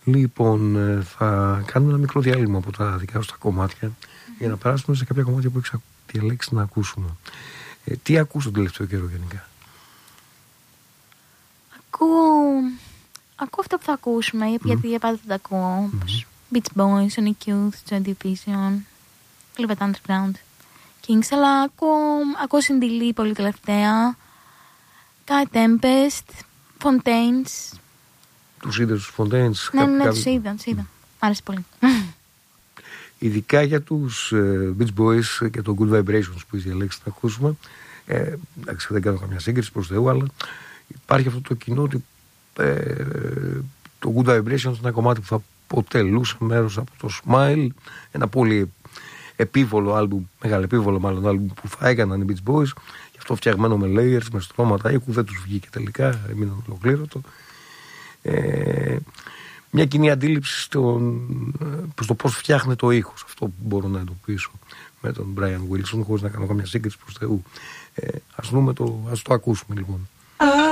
Λοιπόν, θα κάνουμε ένα μικρό διάλειμμα από τα δικά σου τα κομμάτια για να περάσουμε σε κάποια κομμάτια που έχεις διαλέξει να ακούσουμε. Τι ακούς τον τελευταίο καιρό γενικά? Ακούω αυτά που θα ακούσουμε, γιατί για πάντα θα τα ακούω. Beach Boys, Sonic Youth, Joy Division, Velvet Underground, Kings, αλλά ακούω Cindy Lee πολύ τελευταία, Kai Tempest, Fontaines. Τους είδες τους Fontaines? Ναι, τους είδα. Μ' άρεσε πολύ. Ειδικά για τους Beach Boys και το Good Vibrations που είσαι διαλέξει να ακούσουμε. Εντάξει, δεν κάνω καμιά σύγκριση προς Θεού, αλλά υπάρχει αυτό το κοινό ότι το Good Vibrations είναι ένα κομμάτι που θα αποτελούσε μέρος από το Smile, ένα πολύ επίβολο άλμπουμ, μεγαλεπίβολο μάλλον άλμπουμ που θα έκαναν οι Beach Boys, γι' αυτό φτιαγμένο με layers, με στρώματα ήχου, δεν τους βγήκε τελικά, έμειναν ολοκλήρωτο. Μια κοινή αντίληψη προς το πώς φτιάχνεται ο ήχος, αυτό που μπορώ να εντοπίσω με τον Brian Wilson, χωρίς να κάνω καμία σύγκριση προς Θεού. Ας το ακούσουμε λοιπόν.